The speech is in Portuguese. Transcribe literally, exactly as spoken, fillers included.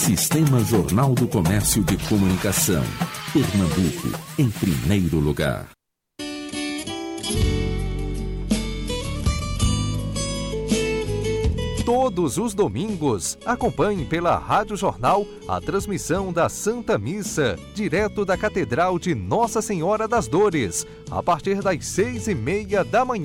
Sistema Jornal do Comércio de Comunicação. Pernambuco, em primeiro lugar. Todos os domingos, acompanhe pela Rádio Jornal a transmissão da Santa Missa, direto da Catedral de Nossa Senhora das Dores, a partir das seis e meia da manhã.